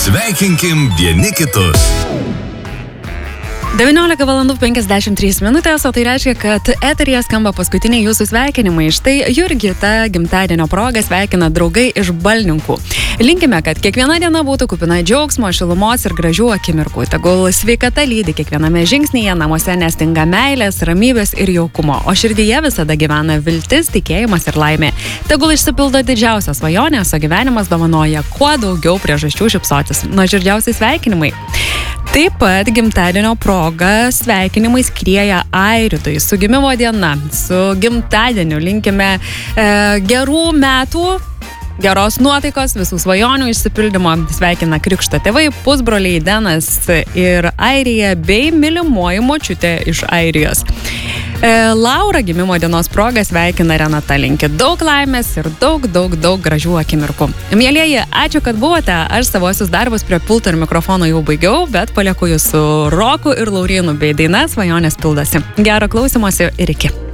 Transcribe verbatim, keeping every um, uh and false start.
Sveikinkim vieni kitus. devyniolika valandų penkiasdešimt trys minutės, o tai reiškia, kad eteryje skamba paskutiniai jūsų sveikinimai. Štai Jurgita gimtadienio proga sveikina draugai iš Balninkų. Linkime, kad kiekviena diena būtų kupina džiaugsmo, šilumos ir gražių akimirkų. Tegul sveikata lydi kiekviename žingsnyje, namuose nestinga meilės, ramybės ir jaukumo, o širdyje visada gyvena viltis, tikėjimas ir laimė. Tegul išsipildo didžiausias svajonės, o gyvenimas dovanoja kuo daugiau priežasčių šypsotis. Nuoširdžiausi sveikinimai. Taip pat gimtadienio proga sveikinimai skrieja Airitui su gimimo diena, su gimtadieniu. Linkime e, gerų metų, geros nuotaikos, visų svajonių išsipildymo. Sveikina krikšto tėvai, pusbroliai Denas ir Airija bei mylimoji močiutė iš Airijos. E, Laura gimimo dienos proga sveikina Renata, linki daug laimės ir daug, daug, daug gražių akimirkų. Mielieji, ačiū, kad buvote. Aš savosius darbus prie pulto ir mikrofono jau baigiau, bet palieku jūs su Roku ir Laurynu bei daina Svajonės pildosi. Gero klausymosi ir iki.